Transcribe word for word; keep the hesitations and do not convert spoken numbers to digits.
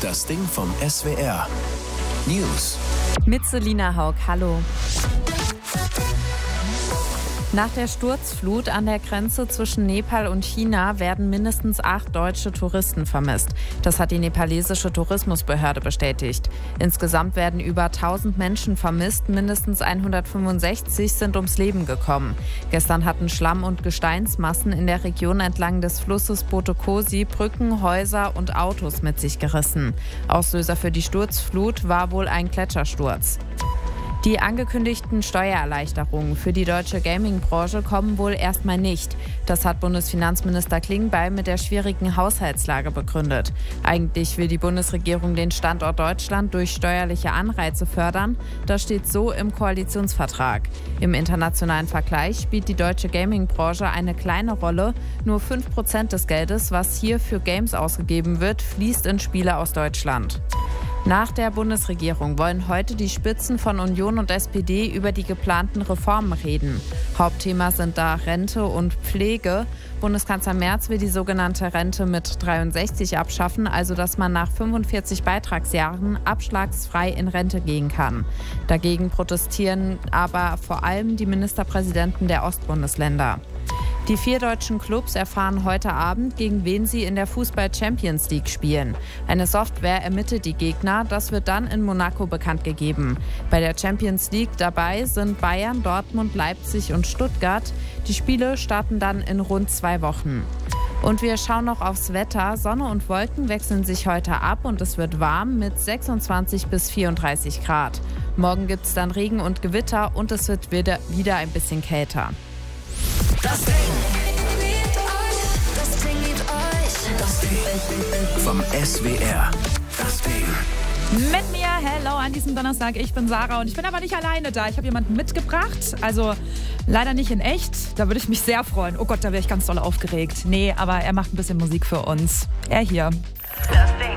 Das Ding vom S W R. News. Mit Selina Haug, hallo. Nach der Sturzflut an der Grenze zwischen Nepal und China werden mindestens acht deutsche Touristen vermisst. Das hat die nepalesische Tourismusbehörde bestätigt. Insgesamt werden über tausend Menschen vermisst, mindestens hundertfünfundsechzig sind ums Leben gekommen. Gestern hatten Schlamm- und Gesteinsmassen in der Region entlang des Flusses Botokosi Brücken, Häuser und Autos mit sich gerissen. Auslöser für die Sturzflut war wohl ein Gletschersturz. Die angekündigten Steuererleichterungen für die deutsche Gaming-Branche kommen wohl erstmal nicht. Das hat Bundesfinanzminister Klingbeil mit der schwierigen Haushaltslage begründet. Eigentlich will die Bundesregierung den Standort Deutschland durch steuerliche Anreize fördern. Das steht so im Koalitionsvertrag. Im internationalen Vergleich spielt die deutsche Gaming-Branche eine kleine Rolle. Nur fünf Prozent des Geldes, was hier für Games ausgegeben wird, fließt in Spiele aus Deutschland. Nach der Bundesregierung wollen heute die Spitzen von Union und S P D über die geplanten Reformen reden. Hauptthema sind da Rente und Pflege. Bundeskanzler Merz will die sogenannte Rente mit dreiundsechzig abschaffen, also dass man nach fünfundvierzig Beitragsjahren abschlagsfrei in Rente gehen kann. Dagegen protestieren aber vor allem die Ministerpräsidenten der Ostbundesländer. Die vier deutschen Clubs erfahren heute Abend, gegen wen sie in der Fußball-Champions League spielen. Eine Software ermittelt die Gegner, das wird dann in Monaco bekannt gegeben. Bei der Champions League dabei sind Bayern, Dortmund, Leipzig und Stuttgart. Die Spiele starten dann in rund zwei Wochen. Und wir schauen noch aufs Wetter. Sonne und Wolken wechseln sich heute ab und es wird warm mit sechsundzwanzig bis vierunddreißig Grad. Morgen gibt es dann Regen und Gewitter und es wird wieder, wieder ein bisschen kälter. Das Ding. Das Ding liebt euch. Das Ding vom S W R. Das Ding. Mit mir, hello, an diesem Donnerstag. Ich bin Sarah und ich bin aber nicht alleine da. Ich habe jemanden mitgebracht, also leider nicht in echt. Da würde ich mich sehr freuen. Oh Gott, da wäre ich ganz doll aufgeregt. Nee, aber er macht ein bisschen Musik für uns. Er hier. Das Ding.